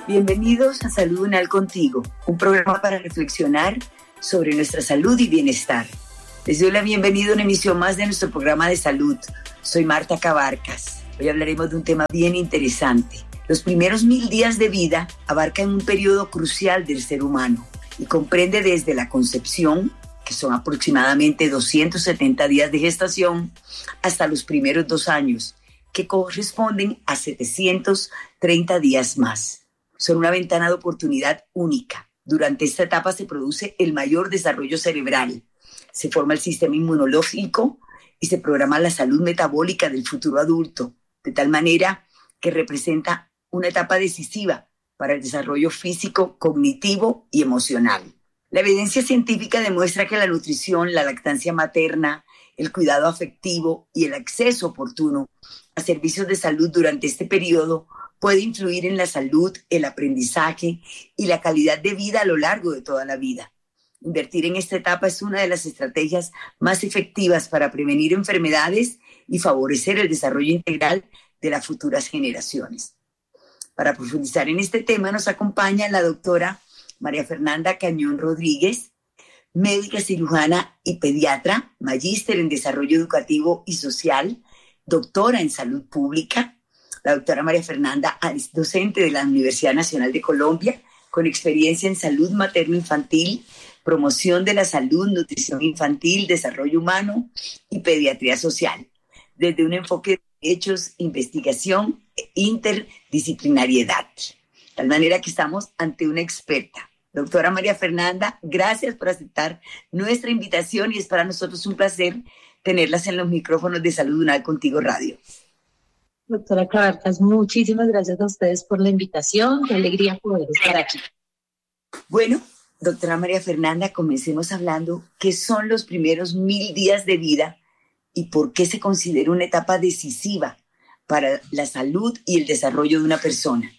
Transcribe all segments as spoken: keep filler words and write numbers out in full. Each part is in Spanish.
Bienvenidos a Salud Unal Contigo, un programa para reflexionar sobre nuestra salud y bienestar. Les doy la bienvenida a una emisión más de nuestro programa de salud. Soy Marta Cabarcas. Hoy hablaremos de un tema bien interesante. Los primeros mil días de vida abarcan un periodo crucial del ser humano y comprende desde la concepción, que son aproximadamente doscientos setenta días de gestación, hasta los primeros dos años, que corresponden a setecientos treinta días más. Son una ventana de oportunidad única. Durante esta etapa se produce el mayor desarrollo cerebral, se forma el sistema inmunológico y se programa la salud metabólica del futuro adulto, de tal manera que representa una etapa decisiva para el desarrollo físico, cognitivo y emocional. La evidencia científica demuestra que la nutrición, la lactancia materna, el cuidado afectivo y el acceso oportuno a servicios de salud durante este periodo puede influir en la salud, el aprendizaje y la calidad de vida a lo largo de toda la vida. Invertir en esta etapa es una de las estrategias más efectivas para prevenir enfermedades y favorecer el desarrollo integral de las futuras generaciones. Para profundizar en este tema nos acompaña la doctora María Fernanda Cañón Rodríguez, médica cirujana y pediatra, magíster en desarrollo educativo y social, doctora en salud pública. La doctora María Fernanda es docente de la Universidad Nacional de Colombia, con experiencia en salud materno-infantil, promoción de la salud, nutrición infantil, desarrollo humano y pediatría social, desde un enfoque de hechos, investigación e interdisciplinariedad. De tal manera que estamos ante una experta. Doctora María Fernanda, gracias por aceptar nuestra invitación y es para nosotros un placer tenerlas en los micrófonos de Salud Unal Contigo Radio. Doctora Cabarcas, muchísimas gracias a ustedes por la invitación. Qué alegría poder estar aquí. Bueno, doctora María Fernanda, comencemos hablando qué son los primeros mil días de vida y por qué se considera una etapa decisiva para la salud y el desarrollo de una persona.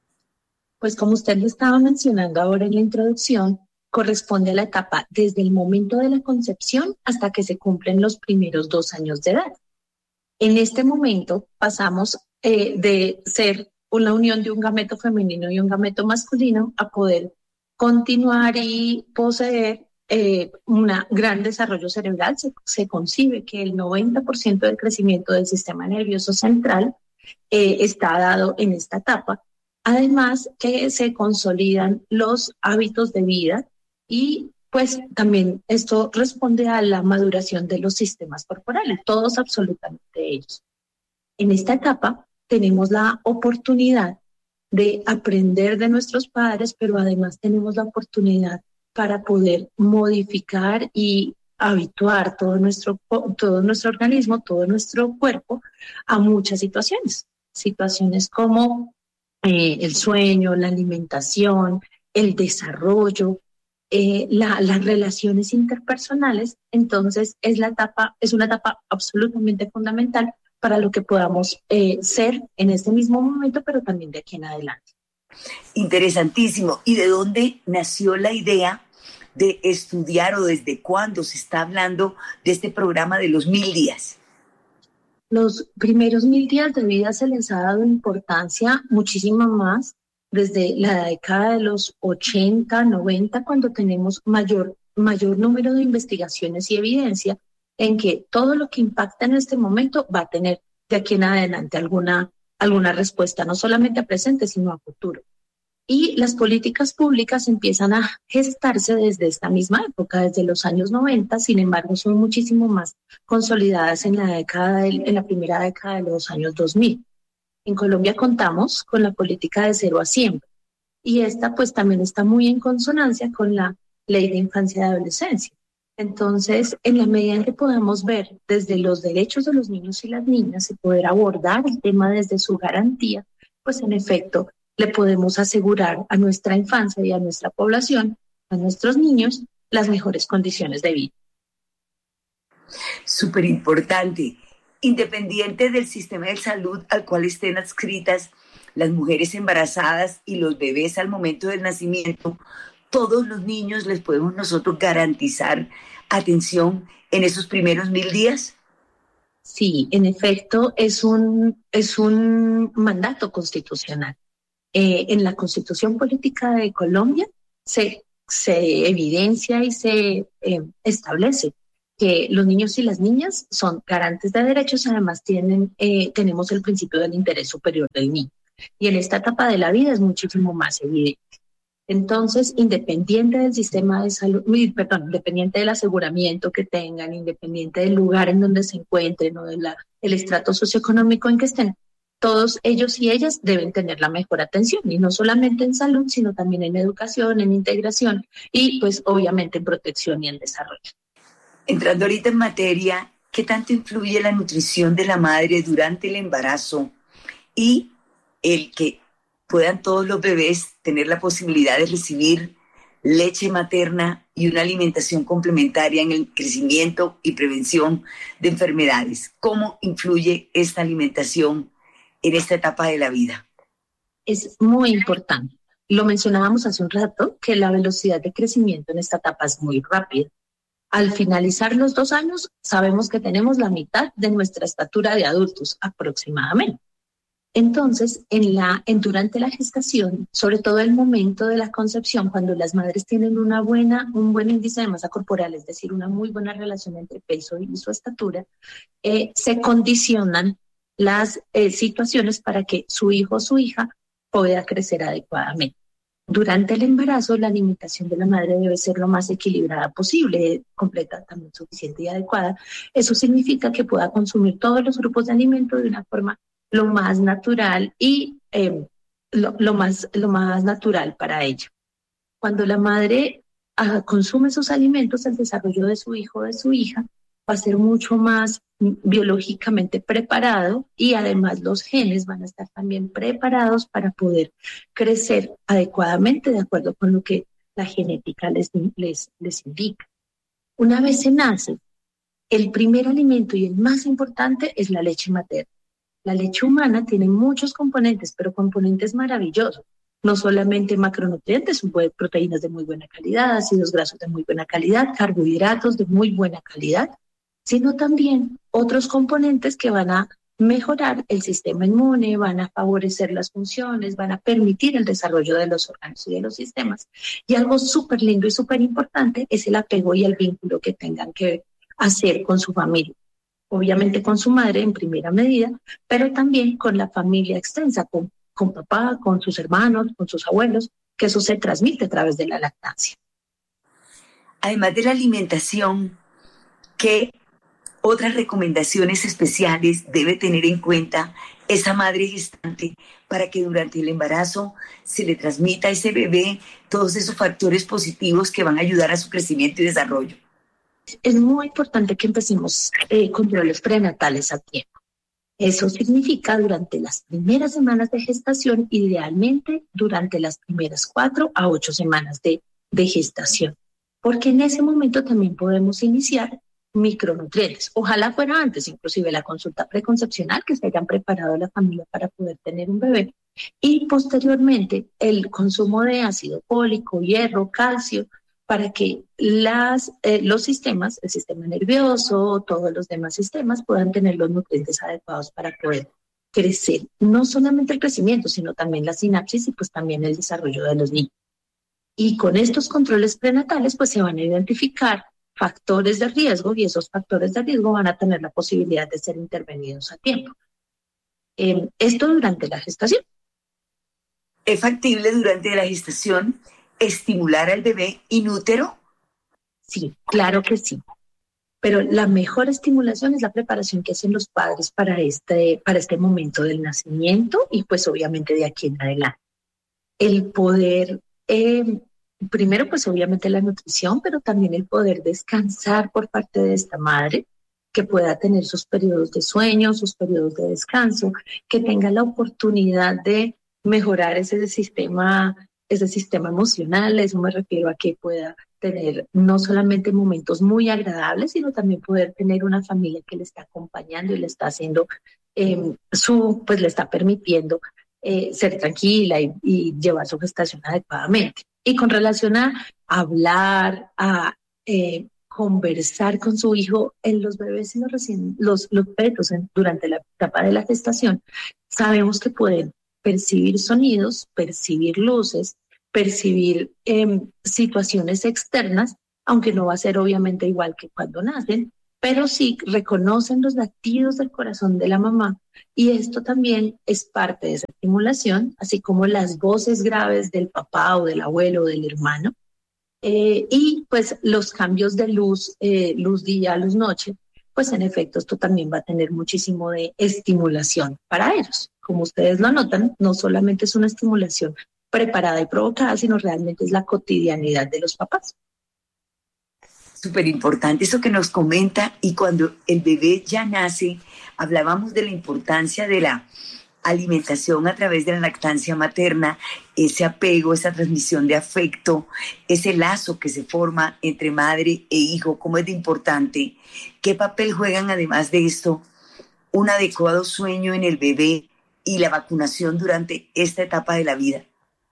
Pues como usted lo estaba mencionando ahora en la introducción, corresponde a la etapa desde el momento de la concepción hasta que se cumplen los primeros dos años de edad. En este momento pasamos eh, de ser una unión de un gameto femenino y un gameto masculino a poder continuar y poseer eh, un gran desarrollo cerebral. Se, se concibe que el noventa por ciento del crecimiento del sistema nervioso central eh, está dado en esta etapa. Además que se consolidan los hábitos de vida y pues también esto responde a la maduración de los sistemas corporales, todos absolutamente ellos. En esta etapa tenemos la oportunidad de aprender de nuestros padres, pero además tenemos la oportunidad para poder modificar y habituar todo nuestro, todo nuestro organismo, todo nuestro cuerpo a muchas situaciones. Situaciones como eh, el sueño, la alimentación, el desarrollo, Eh, la, las relaciones interpersonales. Entonces es la etapa, es una etapa absolutamente fundamental para lo que podamos eh, ser en este mismo momento, pero también de aquí en adelante. Interesantísimo. ¿Y de dónde nació la idea de estudiar o desde cuándo se está hablando de este programa de los mil días? Los primeros mil días de vida se les ha dado importancia muchísimo más desde la década de los ochenta, noventa, cuando tenemos mayor, mayor número de investigaciones y evidencia en que todo lo que impacta en este momento va a tener de aquí en adelante alguna, alguna respuesta, no solamente a presente, sino a futuro. Y las políticas públicas empiezan a gestarse desde esta misma época, desde los años noventa, sin embargo son muchísimo más consolidadas en la, década de, en la primera década de los años dos mil. En Colombia contamos con la política de cero a siempre y esta pues también está muy en consonancia con la ley de infancia y adolescencia. Entonces, en la medida en que podamos ver desde los derechos de los niños y las niñas y poder abordar el tema desde su garantía, pues en efecto le podemos asegurar a nuestra infancia y a nuestra población, a nuestros niños, las mejores condiciones de vida. Súper importante. Independiente del sistema de salud al cual estén adscritas las mujeres embarazadas y los bebés al momento del nacimiento, todos los niños les podemos nosotros garantizar atención en esos primeros mil días. Sí, en efecto, es un, es un mandato constitucional. Eh, en la Constitución Política de Colombia se, se evidencia y se eh, establece que los niños y las niñas son garantes de derechos, además tienen, eh, tenemos el principio del interés superior del niño. Y en esta etapa de la vida es muchísimo más evidente. Entonces, independiente del sistema de salud, perdón, independiente del aseguramiento que tengan, independiente del lugar en donde se encuentren o del estrato socioeconómico en que estén, todos ellos y ellas deben tener la mejor atención, y no solamente en salud, sino también en educación, en integración y pues obviamente en protección y en desarrollo. Entrando ahorita en materia, ¿qué tanto influye la nutrición de la madre durante el embarazo y el que puedan todos los bebés tener la posibilidad de recibir leche materna y una alimentación complementaria en el crecimiento y prevención de enfermedades? ¿Cómo influye esta alimentación en esta etapa de la vida? Es muy importante. Lo mencionábamos hace un rato, que la velocidad de crecimiento en esta etapa es muy rápida. Al finalizar los dos años, sabemos que tenemos la mitad de nuestra estatura de adultos aproximadamente. Entonces, en la, en, durante la gestación, sobre todo el momento de la concepción, cuando las madres tienen una buena, un buen índice de masa corporal, es decir, una muy buena relación entre peso y su estatura, eh, se condicionan las eh, situaciones para que su hijo o su hija pueda crecer adecuadamente. Durante el embarazo, la alimentación de la madre debe ser lo más equilibrada posible, completa, también suficiente y adecuada. Eso significa que pueda consumir todos los grupos de alimento de una forma lo más natural y eh, lo, lo, más, lo más natural para ella. Cuando la madre ah, consume esos alimentos, el desarrollo de su hijo o de su hija va a ser mucho más biológicamente preparado, y además los genes van a estar también preparados para poder crecer adecuadamente de acuerdo con lo que la genética les, les, les indica. Una vez se nace, el primer alimento y el más importante es la leche materna. La leche humana tiene muchos componentes, pero componentes maravillosos. No solamente macronutrientes, proteínas de muy buena calidad, ácidos grasos de muy buena calidad, carbohidratos de muy buena calidad, sino también otros componentes que van a mejorar el sistema inmune, van a favorecer las funciones, van a permitir el desarrollo de los órganos y de los sistemas. Y algo súper lindo y súper importante es el apego y el vínculo que tengan que hacer con su familia. Obviamente con su madre en primera medida, pero también con la familia extensa, con, con papá, con sus hermanos, con sus abuelos, que eso se transmite a través de la lactancia. Además de la alimentación, ¿qué otras recomendaciones especiales debe tener en cuenta esa madre gestante para que durante el embarazo se le transmita a ese bebé todos esos factores positivos que van a ayudar a su crecimiento y desarrollo? Es muy importante que empecemos eh, controles prenatales a tiempo. Eso significa durante las primeras semanas de gestación, idealmente durante las primeras cuatro a ocho semanas de, de gestación, porque en ese momento también podemos iniciar micronutrientes. Ojalá fuera antes, inclusive la consulta preconcepcional, que se hayan preparado la familia para poder tener un bebé, y posteriormente el consumo de ácido fólico, hierro, calcio, para que las, eh, los sistemas, el sistema nervioso, todos los demás sistemas puedan tener los nutrientes adecuados para poder crecer. No solamente el crecimiento, sino también la sinapsis y pues también el desarrollo de los niños. Y con estos controles prenatales pues se van a identificar factores de riesgo, y esos factores de riesgo van a tener la posibilidad de ser intervenidos a tiempo. Eh, esto durante la gestación. ¿Es factible durante la gestación estimular al bebé in útero? Sí, claro que sí. Pero la mejor estimulación es la preparación que hacen los padres para este, para este momento del nacimiento y pues obviamente de aquí en adelante. El poder, eh, primero pues obviamente la nutrición, pero también el poder descansar por parte de esta madre, que pueda tener sus periodos de sueño, sus periodos de descanso, que tenga la oportunidad de mejorar ese sistema ese sistema emocional. Eso me refiero a que pueda tener no solamente momentos muy agradables, sino también poder tener una familia que le está acompañando y le está haciendo, eh, su, pues le está permitiendo eh, ser tranquila y, y llevar su gestación adecuadamente. Y con relación a hablar, a eh, conversar con su hijo, en los bebés y los, recién, los, los fetos en, durante la etapa de la gestación, sabemos que pueden percibir sonidos, percibir luces, percibir eh, situaciones externas, aunque no va a ser obviamente igual que cuando nacen, pero sí reconocen los latidos del corazón de la mamá, y esto también es parte de esa estimulación, así como las voces graves del papá o del abuelo o del hermano, eh, y pues los cambios de luz, eh, luz día, luz noche, pues en efecto esto también va a tener muchísimo de estimulación para ellos. Como ustedes lo notan, no solamente es una estimulación preparada y provocada, sino realmente es la cotidianidad de los papás. Súper importante eso que nos comenta, y cuando el bebé ya nace, hablábamos de la importancia de la alimentación a través de la lactancia materna, ese apego, esa transmisión de afecto, ese lazo que se forma entre madre e hijo, cómo es de importante. ¿Qué papel juegan además de esto un adecuado sueño en el bebé y la vacunación durante esta etapa de la vida?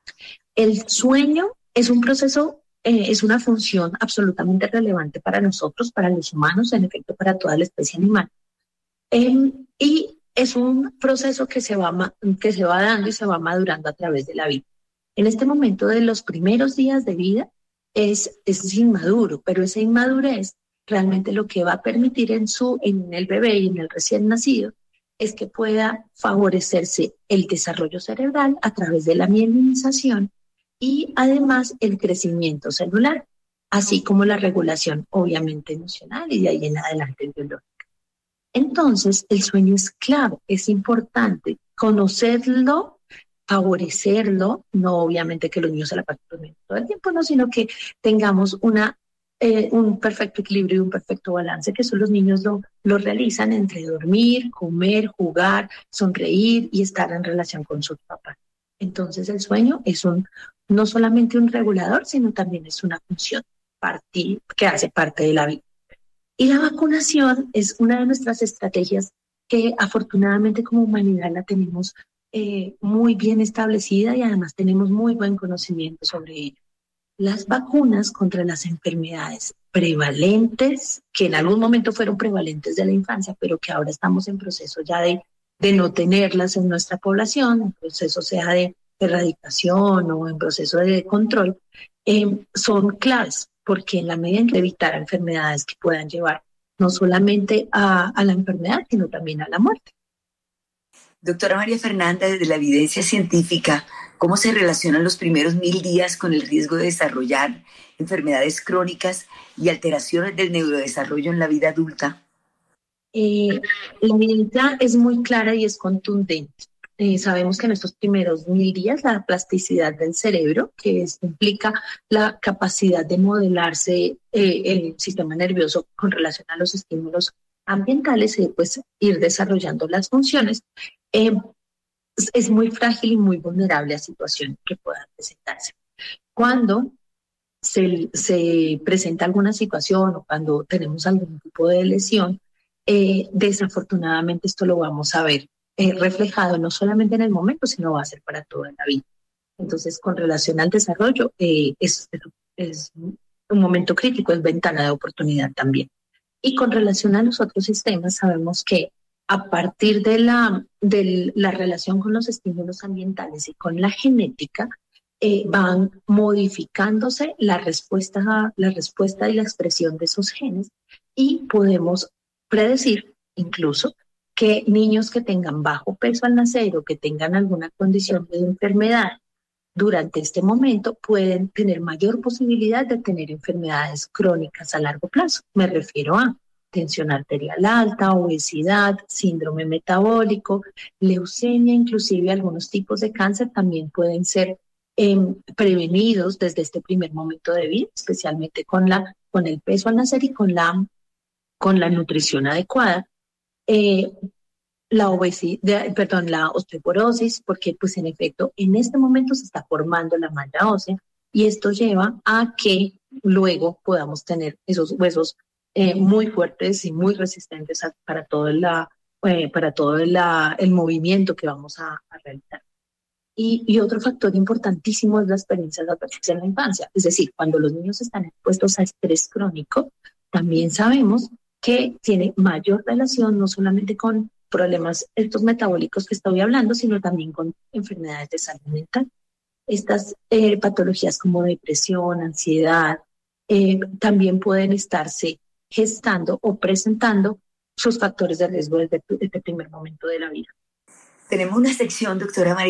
El sueño es un proceso, eh, es una función absolutamente relevante para nosotros, para los humanos, en efecto para toda la especie animal. Eh, y es un proceso que se, va, que se va dando y se va madurando a través de la vida. En este momento de los primeros días de vida es, es inmaduro, pero esa inmadurez realmente lo que va a permitir en, su, en el bebé y en el recién nacido es que pueda favorecerse el desarrollo cerebral a través de la mielinización y además el crecimiento celular, así como la regulación obviamente emocional y de ahí en adelante el biológico. Entonces, el sueño es clave, es importante conocerlo, favorecerlo, no obviamente que los niños se la pasen durmiendo todo el tiempo, no, sino que tengamos una, eh, un perfecto equilibrio y un perfecto balance, que eso los niños lo, lo realizan entre dormir, comer, jugar, sonreír y estar en relación con sus papás. Entonces, el sueño es un, no solamente un regulador, sino también es una función parte, que hace parte de la vida. Y la vacunación es una de nuestras estrategias que afortunadamente como humanidad la tenemos eh, muy bien establecida y además tenemos muy buen conocimiento sobre ello. Las vacunas contra las enfermedades prevalentes, que en algún momento fueron prevalentes de la infancia, pero que ahora estamos en proceso ya de, de no tenerlas en nuestra población, en proceso sea de erradicación o en proceso de control, eh, son claves, porque en la medida en que evitar enfermedades que puedan llevar no solamente a, a la enfermedad, sino también a la muerte. Doctora María Fernanda, desde la evidencia científica, ¿cómo se relacionan los primeros mil días con el riesgo de desarrollar enfermedades crónicas y alteraciones del neurodesarrollo en la vida adulta? Eh, la evidencia es muy clara y es contundente. Eh, sabemos que en estos primeros mil días la plasticidad del cerebro, que es, implica la capacidad de modelarse eh, el sistema nervioso con relación a los estímulos ambientales y pues ir desarrollando las funciones, eh, es, es muy frágil y muy vulnerable a situaciones que puedan presentarse. Cuando se, se presenta alguna situación o cuando tenemos algún tipo de lesión, eh, desafortunadamente esto lo vamos a ver Eh, reflejado no solamente en el momento, sino va a ser para toda la vida. Entonces, con relación al desarrollo, eh, es, es un momento crítico, es ventana de oportunidad también. Y con relación a los otros sistemas, sabemos que a partir de la, de la relación con los estímulos ambientales y con la genética, eh, van modificándose la respuesta, la respuesta y la expresión de esos genes, y podemos predecir incluso que niños que tengan bajo peso al nacer o que tengan alguna condición de enfermedad durante este momento pueden tener mayor posibilidad de tener enfermedades crónicas a largo plazo. Me refiero a tensión arterial alta, obesidad, síndrome metabólico, leucemia, inclusive algunos tipos de cáncer también pueden ser eh, prevenidos desde este primer momento de vida, especialmente con, la, con el peso al nacer y con la, con la nutrición adecuada. Eh, la obesidad, perdón, la osteoporosis, porque pues en efecto en este momento se está formando la malla ósea y esto lleva a que luego podamos tener esos huesos eh, muy fuertes y muy resistentes a, para todo, la, eh, para todo la, el movimiento que vamos a, a realizar. Y, y otro factor importantísimo es la experiencia de adversidad en la infancia, es decir, cuando los niños están expuestos a estrés crónico, también sabemos que tiene mayor relación no solamente con problemas estos metabólicos que estoy hablando, sino también con enfermedades de salud mental. Estas eh, patologías como depresión, ansiedad, eh, también pueden estarse gestando o presentando sus factores de riesgo desde este primer momento de la vida. Tenemos una sección, doctora María